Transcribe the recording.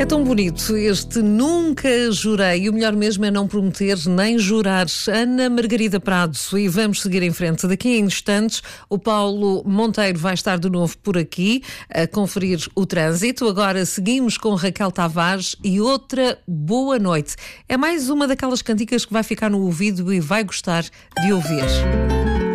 É tão bonito este nunca jurei, e o melhor mesmo é não prometer nem jurar. Ana Margarida Prado, e vamos seguir em frente. Daqui a instantes o Paulo Monteiro vai estar de novo por aqui a conferir o trânsito. Agora seguimos com Raquel Tavares e outra boa noite. É mais uma daquelas canticas que vai ficar no ouvido e vai gostar de ouvir.